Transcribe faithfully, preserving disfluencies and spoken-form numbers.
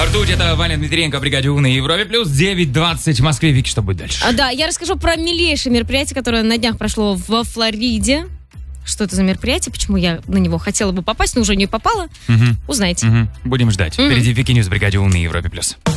Ртуть, это Ваня Дмитриенко, бригаде У на Европе плюс девять двадцать в Москве. Вики, что будет дальше? А, да, я расскажу про милейшее мероприятие, которое на днях прошло во Флориде. Что это за мероприятие, почему я на него хотела бы попасть, но уже не попала. Угу. Узнаете. Угу. Будем ждать. Угу. Впереди Вики Ньюс, бригаде У на Европе плюс.